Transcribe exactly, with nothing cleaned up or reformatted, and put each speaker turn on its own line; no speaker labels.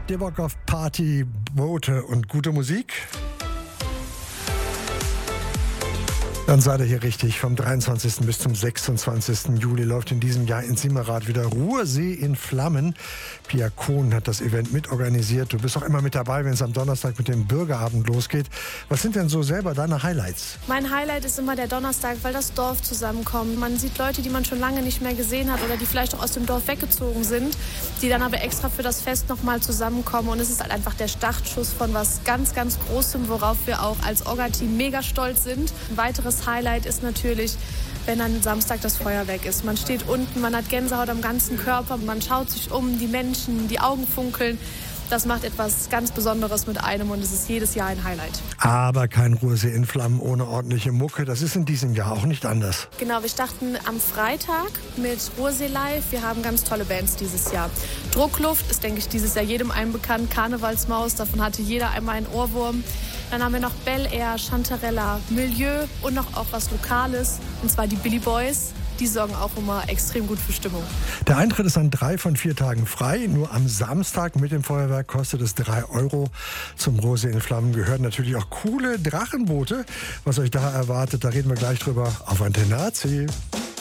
Habt ihr Bock auf Party, Boote und gute Musik? Dann seid ihr hier richtig. Vom dreiundzwanzigsten bis zum sechsundzwanzigsten Juli läuft in diesem Jahr in Simmerath wieder Ruhrsee in Flammen. Pia Kohn hat das Event mitorganisiert. Du bist auch immer mit dabei, wenn es am Donnerstag mit dem Bürgerabend losgeht. Was sind denn so selber deine Highlights?
Mein Highlight ist immer der Donnerstag, weil das Dorf zusammenkommt. Man sieht Leute, die man schon lange nicht mehr gesehen hat oder die vielleicht auch aus dem Dorf weggezogen sind, die dann aber extra für das Fest nochmal zusammenkommen. Und es ist halt einfach der Startschuss von was ganz, ganz Großem, worauf wir auch als Orga-Team mega stolz sind. Ein weiteres Highlight ist natürlich, wenn dann Samstag das Feuerwerk ist. Man steht unten, man hat Gänsehaut am ganzen Körper, man schaut sich um, die Menschen, die Augen funkeln. Das macht etwas ganz Besonderes mit einem und es ist jedes Jahr ein Highlight.
Aber kein Ruhrsee in Flammen ohne ordentliche Mucke. Das ist in diesem Jahr auch nicht anders.
Genau, wir starten am Freitag mit Ruhrsee Live. Wir haben ganz tolle Bands dieses Jahr. Druckluft ist, denke ich, dieses Jahr jedem einen bekannt. Karnevalsmaus, davon hatte jeder einmal einen Ohrwurm. Dann haben wir noch Bel Air, Chantarella, Milieu und noch auch was Lokales, und zwar die Billy Boys. Die sorgen auch immer extrem gut für Stimmung.
Der Eintritt ist an drei von vier Tagen frei. Nur am Samstag mit dem Feuerwerk kostet es drei Euro. Zum Ruhrsee in Flammen gehören natürlich auch coole Drachenboote. Was euch da erwartet, da reden wir gleich drüber auf Antenne A C.